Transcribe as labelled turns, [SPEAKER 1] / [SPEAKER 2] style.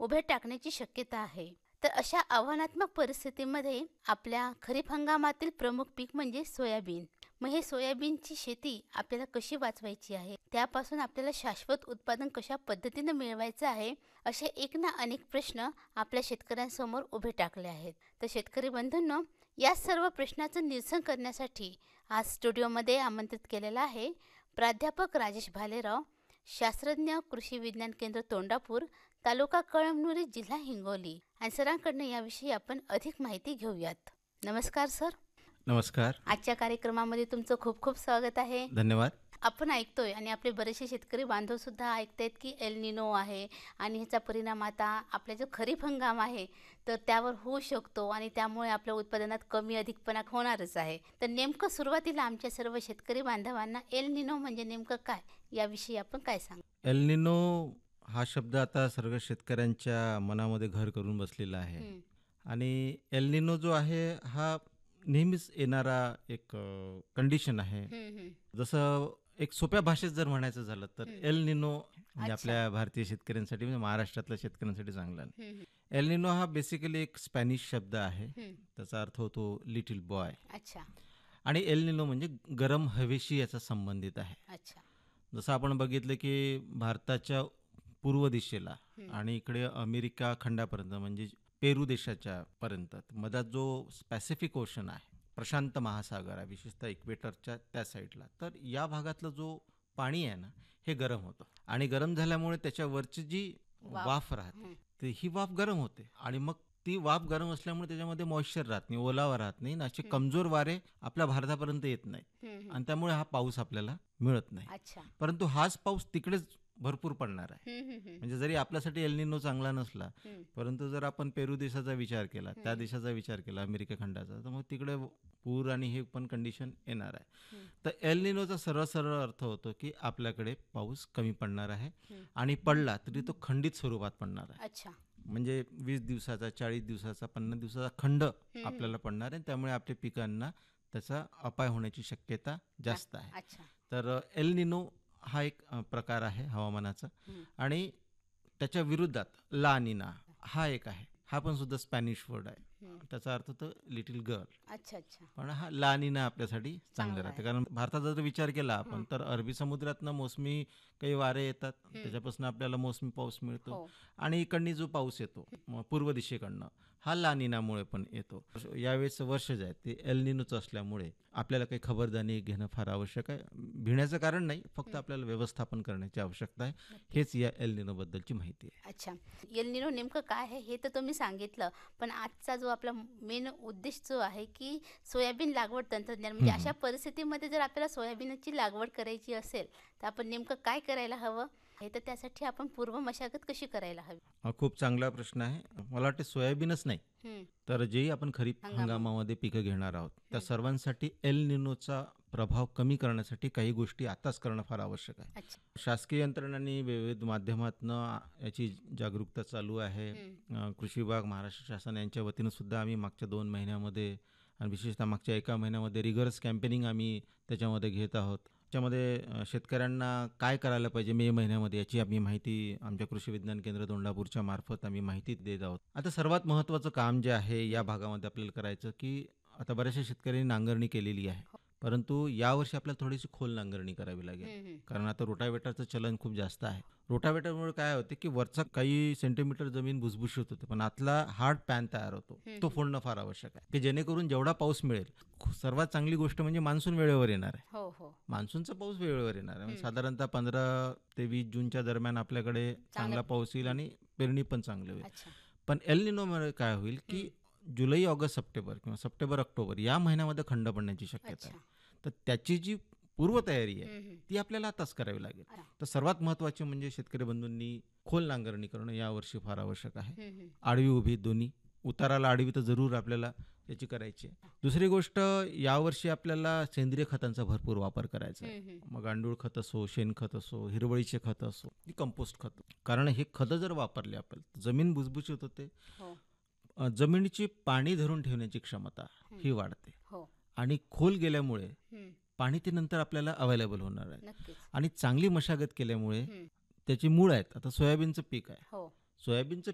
[SPEAKER 1] उभे टाकण्याची शक्यता आहे. तर अशा आव्हानात्मक परिस्थितीमध्ये आपल्या खरीप हंगामातील प्रमुख पीक म्हणजे सोयाबीन. मग हे सोयाबीनची शेती आपल्याला कशी वाचवायची आहे, त्यापासून आपल्याला शाश्वत उत्पादन कशा पद्धतीनं मिळवायचं आहे, असे एक ना अनेक प्रश्न आपल्या शेतकऱ्यांसमोर उभे टाकले आहेत. तर शेतकरी बंधूंनो, या सर्व प्रश्नाचं निरसन करण्यासाठी आज स्टुडिओमध्ये आमंत्रित केलेला आहे प्राध्यापक राजेश भालेराव, शास्त्रज्ञ, कृषी विज्ञान केंद्र तोंडापूर, तालुका कळमनुरी, जिल्हा हिंगोली. आणि सरांकडनं याविषयी आपण अधिक माहिती घेऊयात. नमस्कार सर.
[SPEAKER 2] नमस्कार.
[SPEAKER 1] आजच्या कार्यक्रमामध्ये तुमचं खूप खूप स्वागत आहे.
[SPEAKER 2] धन्यवाद.
[SPEAKER 1] आपण ऐकतोय आणि आपले बरेचसे शेतकरी बांधव सुद्धा ऐकतायत की एल निनो आहे आणि ह्याचा परिणाम आता आपला जो खरीप हंगाम आहे तर त्यावर होऊ शकतो आणि त्यामुळे आपल्या उत्पादनात कमी अधिकपणा होणारच आहे. तर नेमकं सुरुवातीला आमच्या सर्व शेतकरी बांधवांना एल निनो म्हणजे नेमकं काय, याविषयी आपण काय सांगा.
[SPEAKER 2] एल निनो हा शब्द आता सर्व शेतकऱ्यांच्या मनामध्ये घर करून बसलेला आहे. आणि एल निनो जो आहे हा नेहमीच येणारा एक कंडिशन आहे. जसं एक सोप्या भाषेत जर म्हणायचं झालं तर एल निनो म्हणजे आपल्या भारतीय शेतकऱ्यांसाठी, म्हणजे महाराष्ट्रातल्या शेतकऱ्यांसाठी चांगला नाही. एल निनो हा बेसिकली एक स्पॅनिश शब्द आहे. त्याचा अर्थ होतो लिटिल बॉय. आणि एल निनो म्हणजे गरम हवेशी याचा संबंधित आहे. जसं आपण बघितलं की भारताच्या पूर्व दिशेला आणि इकडे अमेरिका खंडापर्यंत म्हणजे पेरू देशाच्या पर्यंत मधात जो पॅसिफिक ओशन आहे, प्रशांत महासागर आहे, विशेषतः इक्वेटरच्या त्या साईडला, तर या भागातलं जो पाणी आहे ना हे गरम होतं. आणि गरम झाल्यामुळे त्याच्यावरची जी वाफ राहते ती ही वाफ गरम होते. आणि मग ती वाफ गरम असल्यामुळे त्याच्यामध्ये मॉइश्चर राहत नाही, ओलावा राहत नाही, असे कमजोर वारे आपल्या भारतापर्यंत येत नाहीत आणि त्यामुळे हा पाऊस आपल्याला मिळत नाही. परंतु हाच पाऊस तिकडेच भरपूर पडणार आहे. म्हणजे जरी आपल्यासाठी एल निनो चांगला नसला, परंतु जर आपण पेरू देशाचा विचार केला, त्या देशाचा विचार केला, अमेरिका खंडाचा, तर मग तिकडे पूर आणि हे पण कंडिशन येणार आहे. तर एल निनोचा सरळ सरळ अर्थ होतो की आपल्याकडे पाऊस कमी पडणार आहे आणि पडला तरी तो खंडित स्वरूपात पडणार आहे. म्हणजे 20 दिवसाचा, 40 दिवसाचा, 50 दिवसाचा खंड आपल्याला पडणार आहे. त्यामुळे आपल्या पिकांना त्याचा अपाय होण्याची शक्यता जास्त आहे. तर एल निनो हा एक प्रकार आहे हवामानाचा. आणि त्याच्या विरुद्धात ला निना हा एक आहे. हा पण सुद्धा स्पॅनिश वर्ड आहे. त्याचा अर्थ होतो लिटिल गर्ल. पण हा ला निना आपल्यासाठी चांगलं राहते. कारण भारताचा जर विचार केला आपण तर अरबी समुद्रातनं मोसमी काही वारे येतात, त्याच्यापासून आपल्याला मोसमी पाऊस मिळतो. आणि इकडनी जो पाऊस येतो पूर्व दिशेकडनं हा ला निनामुळे पण येतो. यावेळेस वर्ष जे आहे ते एल निनोचं असल्यामुळे आपल्याला काही खबरदारी घेणं फार आवश्यक आहे. भिण्याचं कारण नाही, फक्त आपल्याला व्यवस्थापन करण्याची आवश्यकता आहे. हेच या एल निनो बद्दलची माहिती आहे.
[SPEAKER 1] एल निनो नेमकं काय आहे हे तर तुम्ही सांगितलं, पण आजचा जो आपला मेन उद्देश जो आहे की सोयाबीन लागवड तंत्रज्ञान, म्हणजे अशा परिस्थितीमध्ये जर आपल्याला सोयाबीनची लागवड करायची असेल तर आपण नेमकं काय करायला हवं हे, तर त्यासाठी आपण पूर्व मशागत कशी करायला हवी.
[SPEAKER 2] हा खूप चांगला प्रश्न आहे. मला वाटते सोयाबीनच नाही तर जेही आपण खरीप हंगामामध्ये पिकं घेणार आहोत त्या सर्वांसाठी एल निनोचा प्रभाव कमी करण्यासाठी काही गोष्टी आताच करणं फार आवश्यक आहे. शासकीय यंत्रणांनी विविध माध्यमातनं याची जागरूकता चालू आहे. कृषी विभाग, महाराष्ट्र शासन यांच्या वतीनं सुद्धा आम्ही मागच्या 2 महिन्यामध्ये आणि विशेषतः मागच्या 1 महिन्यामध्ये रिगरस कॅम्पेनिंग आम्ही त्याच्यामध्ये घेत आहोत. त्याच्यामध्ये शेतकऱ्यांना काय करायला पाहिजे मे महिन्यामध्ये याची आम्ही माहिती आमच्या कृषी विज्ञान केंद्र तोंडापूरच्या मार्फत आम्ही माहिती देत आहोत. आता सर्वात महत्त्वाचं काम जे आहे या भागामध्ये आपल्याला करायचं की आता बऱ्याचशा शेतकऱ्यांनी नांगरणी केलेली आहे, परंतु यावर्षी आपल्याला थोडीशी खोल नांगरणी करावी लागेल. कारण आता रोटावेटरचं चलन खूप जास्त आहे. रोटावेटरमुळे काय होते की वरचा काही सेंटीमीटर जमीन भुसभुशीत होते, पण आतला हार्ड पॅन तयार होतो, तो फोडणं फार आवश्यक आहे की जेणेकरून जेवढा पाऊस मिळेल. सर्वात चांगली गोष्ट म्हणजे मान्सून वेळेवर येणार आहे. मान्सूनचा पाऊस वेळेवर येणार आहे. साधारणतः 15 ते 20 जूनच्या दरम्यान आपल्याकडे चांगला पाऊस येईल आणि पेरणी पण चांगली होईल. पण एल निनोमुळे काय होईल की जुलै, ऑगस्ट, सप्टेंबर किंवा सप्टेंबर, ऑक्टोबर या महिन्यामध्ये खंड पडण्याची शक्यता आहे. तर त्याची जी पूर्वतयारी आहे ती आपल्याला आताच करावी लागेल. तर सर्वात महत्त्वाचे म्हणजे शेतकरी बंधूंनी खोल नांगरणी करणं यावर्षी फार आवश्यक आहे. आडवी उभी दोन्ही, उताराला आडवी तर जरूर आपल्याला याची करायची आहे. दुसरी गोष्ट, यावर्षी आपल्याला सेंद्रिय खतांचा भरपूर वापर करायचा आहे. मग गांडूळ खत असो, शेणखत असो, हिरवळीचे खत असो, कंपोस्ट खत. कारण हे खतं जर वापरले आपण जमीन भुसभुशीत होते, जमिनीची पाणी धरून ठेवण्याची क्षमता ही वाढते आणि खोल गेल्यामुळे पाणी ते नंतर आपल्याला अवेलेबल होणार आहे. आणि चांगली मशागत केल्यामुळे त्याची मूळ आहेत. आता सोयाबीनचं पीक आहे, सोयाबीनचं